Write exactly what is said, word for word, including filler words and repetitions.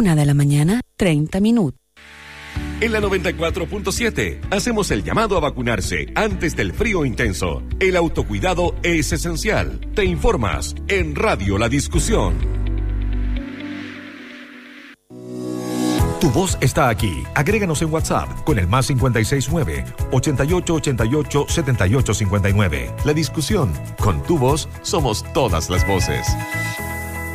Una de la mañana, treinta minutos. En la noventa y cuatro punto siete hacemos el llamado a vacunarse antes del frío intenso. El autocuidado es esencial. Te informas en Radio La Discusión. Tu voz está aquí. Agréganos en WhatsApp con el más cincuenta y seis nueve, ochenta y ocho ochenta y ocho, setenta y ocho cincuenta y nueve. La Discusión. Con tu voz somos todas las voces.